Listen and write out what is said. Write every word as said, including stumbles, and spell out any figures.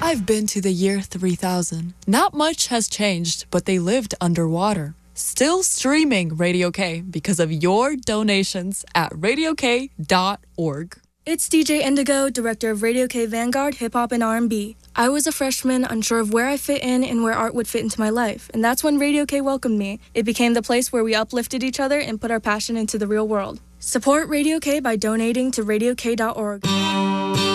I've been to the year three thousand. Not much has changed, but they lived underwater. Still streaming Radio K because of your donations at radio k dot org. It's D J Indigo, director of Radio K Vanguard, Hip Hop and R and B. I was a freshman, unsure of where I fit in and where art would fit into my life, and that's when Radio K welcomed me. It became the place where we uplifted each other and put our passion into the real world. Support Radio K by donating to radio k dot org.